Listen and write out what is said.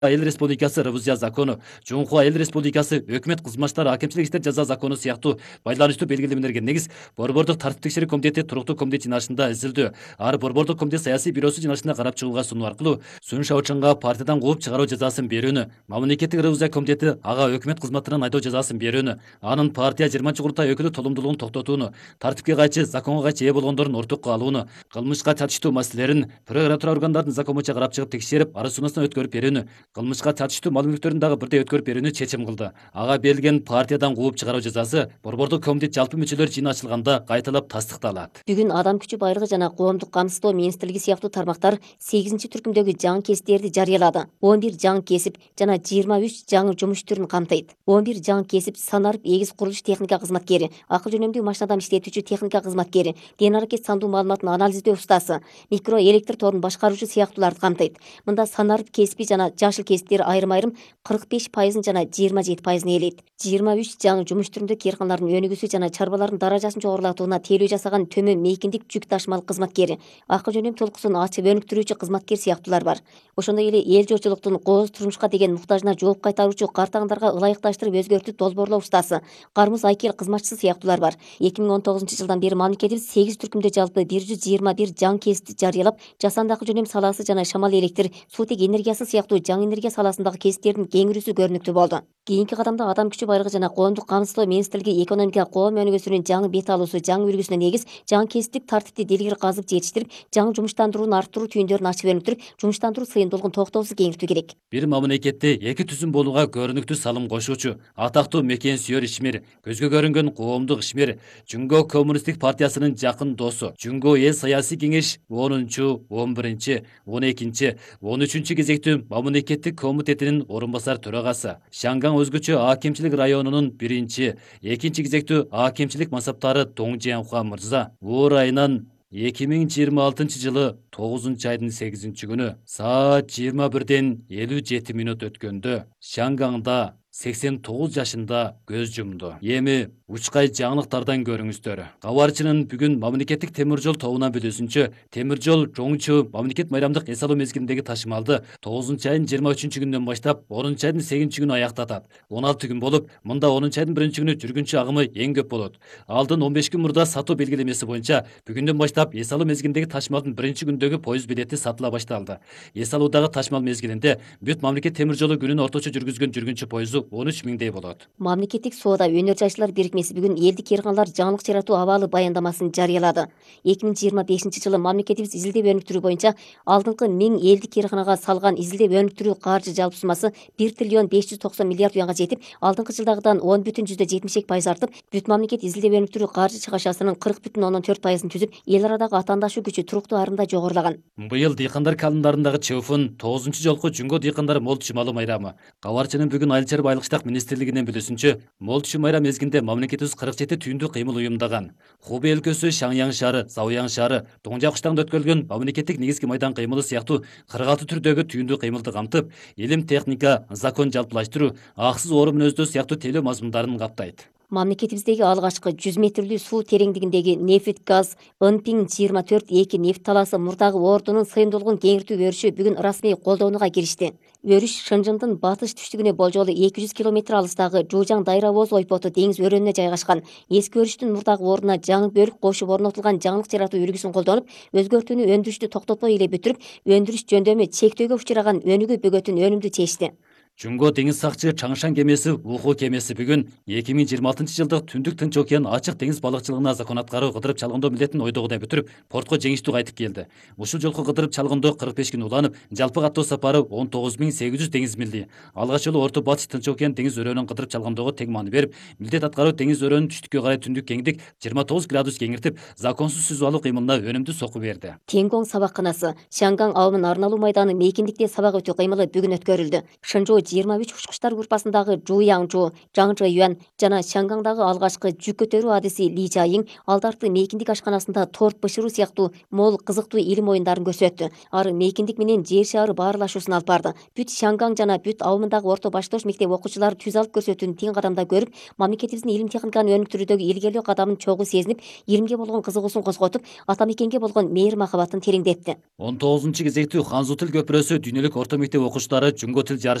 Эл Республикасы ревизия закону, Жумхуа Эл Республикасы өкмөт кызматтары акимчилик иштер жаза закону сыяктуу байланыштуу белгилемелерге негиз Борбордук тартип текшерүү комитети туруктуу комитет жыйналышында изилдөө, ар Борбордук комитет саясий бюросу жыйналышында карап чыгууга сунуу аркылуу Сун Шаочунга партиядан кууп чыгаруу жазасын берүүнү, мамлекеттик ревизия комитети ага өкмөт кызматынан айдоо жазасын берүүнү, анын партия 20-курултай өкүлү толумдуулугун токтотууну, тартипке кайчы, законго кайчы ээ болгондордун ортокко алууну, кылмышка чачыштуу маселелерин прокуратура органдардын закон боюнча карап чыгып текшерип, ары сунуусуна өткөрүп берүүнү, кылмышка чачыштуу мал мүлктөрүн дагы бирдей өткөрүп берүүнү чечим кылды. Ага берилген партиядан кууп чыгаруу жазасы Борбордук комитет жалпы мүчөлөр жыйыны ачылганда кайталап тастыкталат. Бүгүн адам күчү байлыгы жана коомдук камсыздоо министрлиги сыяктуу тармактар 8-түркүмдөгү жаңы кесиптерди жарыялады. 11 жаңы кесип жана 23 жаңы жумуш түрүн камтыйт. 11 жаңы кесип санарып эгиз курулуш техника кызматкери, акыл жөнөмдүү машинадан иштетүүчү техника кызматкери, ден аракет сандуу маалыматын анализдөө устасы, микро электр торун башкаруучу сыяктууларды камтыйт. Мында санарып кесипи жана жашыл кесиптер айрым-айрым 45% жана 27% ээлейт. 23 жаңы жумуш түрүндө кээрканалардын өнүгүүсү жана чарбалардын даражасын жогорулатууна тейлөө жасаган төмөн мейкиндик жүк ташымал кызматкери, акыл жөнөм толкусун ачып өнүктүрүүчү кызматкер сыяктуулар бар. Ошондой эле эл журтчулуктун кооз турмушка деген муктажына жооп кайтаруучу картаңдарга ылайыкташтырып өзгөртүп долбоорлоо устасы, кармыз айкел кызматчысы сыяктуулар бар. 2019-жылдан бери мамлекетибиз 8 түркүмдө жалпы 121 жаңы кесипти жарыялап, жасанды акыл жөнөм саласы жана шамал электр, суутек энергиясы сыяктуу жаңы энергия саласындагы кесиптердин кеңирүүсү көрүнүктүү болду. Кийинки кадамда адам күчү байлыгы жана коомдук камсыздоо министрлиги экономика коом өнүгүүсүнүн жаңы бет алуусу жаңы үлгүсүнө негиз жаңы кесиптик тартипти дилгир казып жетиштирип, жаңы жумуштандырууну арттыруу түйүндөрүн ачып өнүктүрүп, жумуштандыруу сыйымдуулугун токтоосуз кеңейтүү керек. Бир мамлекетте эки түзүм болууга көрүнүктүү салым кошуучу, атактуу мекен сүйөр ишмер, көзгө көрүнгөн коомдук ишмер, Жүнгө коммунисттик партиясынын жакын досу, Жүнгө эл саясий кеңеш 10-чу, 11-чи, 12-чи, 13-чү кезектүү мамлекеттик комитетинин орун басар төрагасы, Шанган өзгөчө акимчилик районунун 1-чи, 2-чи кезектүү акимчилик мансаптары Доң Жианхуа мырза оор айынан 2026-жылы 9-айдын 8-күнү саат 21:57 өткөндө Шангаңда 89 жашында көз жумду. Эми учкай жаңылыктардан көрүңүздөр. Кабарчынын бүгүн мамлекеттик темир жол тобунан билүүсүнчө, темир жол Жоңчу мамлекет майрамдык эс алуу мезгилиндеги ташымалды 9-айдын 23-күнүнөн баштап 10-айдын 8-күнү аяктатат. 16 күн болуп, мында 10-айдын 1-күнү жүргүнчү агымы эң көп болот. Алдын 15 күн мурда сатуу белгилемеси боюнча бүгүндөн баштап эс алуу мезгилиндеги ташымалдын 1-күндөгү поезд билети сатыла башталды. Эс алуудагы ташымал мезгилинде бүт мамлекет темир жолу күнүн орточо жүргүзгөн жүргүнчү поезду 13 миңдей болот. Мамлекеттик соода өнөр жайчылар бирикмеси бүгүн элдик кээрканалар жаңылык жаратуу абалы баяндамасын жарыялады. 2025-жылы мамлекетибиз изилдеп өнүктүрүү боюнча алдыңкы 1000 элдик кээрканага салган изилдеп өнүктүрүү каржы жалпы суммасы 1 триллион 590 миллиард юанга жетип, алдыңкы жылдагыдан 10,72% артып, бүт мамлекет изилдеп өнүктүрүү каржы чыгашасынын 40,4%ын түзүп, эл арадагы атаандашуу күчү туруктуу арымда жогорулаган. Быйыл дыйкандар календарындагы чөүфүн 9-чу жолку Жүнгө дыйкандар мол түшүм майрамы. Кабарчынын бүгүн Айыл чарба айылчылык министрлигинин билүүсүнчө, мол түшүм майрам мезгилинде мамлекетибиз 47 түйүндүү кыймыл уюмдаган. Хубей өлкөсү, Шаңяң шаары, Заояң шаары, Доңжа кыштагында өткөрүлгөн мамлекеттик негизги майдан кыймылы сыяктуу 46 түрдөгү түйүндүү кыймылды камтып, илим, техника, закон жалпылаштыруу, аксыз орун мүнөздөө сыяктуу тейлөө мазмундарын каптайт. Мамлекетибиздеги алгачкы 100 метрлүү суу тереңдигиндеги нефть газ Ынпиң 24-2 нефть талаасы мурдагы ордунун сыйымдуулугун кеңиртүү өрүшү бүгүн расмий колдонууга киришти. Өрүш Шынжындын батыш түштүгүнө болжолу 200 км алыстагы Жужаң Дайрабоз ойпоту деңиз өрөөнүнө жайгашкан. Эски өрүштүн мурдагы ордуна жаңы бөлүк кошуп орнотулган жаңылык жаратуу үлгүсүн колдонуп, өзгөртүүнү өндүрүштү токтотпой эле бүтүрүп, өндүрүш жөндөмү чектөөгө учураган өнүгүү бөгөтүн өнүмдүү чечти. Жүнгө деңиз сакчы Чаңшан кемеси Уху кемеси бүгүн 2026-жылдык түндүк Тынч океан ачык деңиз балыкчылыгына закон аткаруу кыдырып чалгындоо милдетин ойдогудай бүтүрүп, портко жеңиштүү кайтып келди. Ушул жолку кыдырып чалгындоо 45 күн уланып, жалпы каттоо сапары 19800 деңиз милли. Алгач жолу Орто Батыш Тынч океан деңиз өрөөнүн кыдырып чалгандоого тең маани берип, милдет аткаруу деңиз өрөөнүн түштүккө карай түндүк кеңдик 29 градус кеңиртип, законсуз сүзүп алуу кыймылына өнүмдүү сокку берди. Тенгоң сабакканасы Шанган ауымын арналуу майданы мейкиндикте сабак өтүү кыймылы бүгүн өткөрүлдү. Шынжоо 23 учкучтар группасындагы Жу Яңжу, Жаң Жэюан жана Шангаңдагы алгачкы жүк көтөрүү адиси Ли Жайың алдарты мейкиндик ашканасында торт бышыруу сыяктуу мол кызыктуу илим оюндарын көрсөттү. Ары мейкиндик менен жер шары баарлашуусун алып барды. Бүт Шангаң жана бүт ауымындагы орто баштош мектеп окуучулары түз алып көрсөтүүнү тең кадамда көрүп, мамлекетибиздин илим техниканы өнүктүрүүдөгү илгерлөө кадамын чогуу сезинип, илимге болгон кызыгуусун козготуп, ата мекенге болгон мээри махабатын тереңдетти. 19 кезектүү Ханзу тил көпүрөсү дүйнөлүк орто мектеп окуучулары Жунго тил